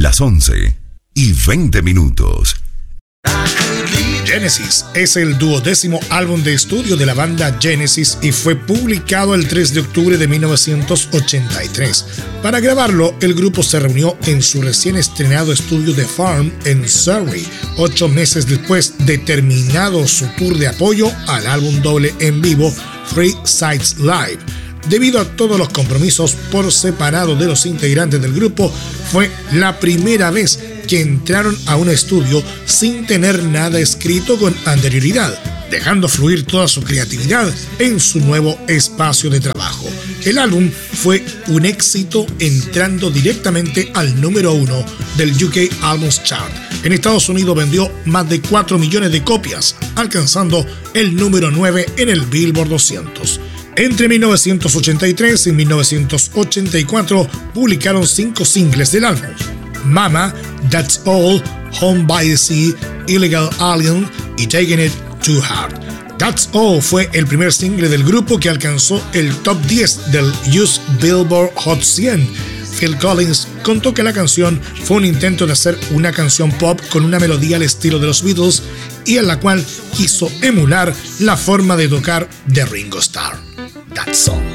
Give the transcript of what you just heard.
las 11:20. Genesis es el 12º álbum de estudio de la banda Genesis y fue publicado el 3 de octubre de 1983. Para grabarlo, el grupo se reunió en su recién estrenado estudio The Farm en Surrey, 8 meses después de terminado su tour de apoyo al álbum doble en vivo Three Sides Live. Debido a todos los compromisos por separado de los integrantes del grupo, fue la primera vez que entraron a un estudio sin tener nada escrito con anterioridad, dejando fluir toda su creatividad en su nuevo espacio de trabajo. El álbum fue un éxito, entrando directamente al número 1 del UK Albums Chart. En Estados Unidos vendió más de 4 millones de copias, alcanzando el número 9 en el Billboard 200. Entre 1983 y 1984 publicaron 5 singles del álbum: Mama, That's All, Home by the Sea, Illegal Alien y Taking It Too Hard. That's All fue el primer single del grupo que alcanzó el top 10 del US Billboard Hot 100. Phil Collins contó que la canción fue un intento de hacer una canción pop con una melodía al estilo de los Beatles y en la cual quiso emular la forma de tocar de Ringo Starr. That's All.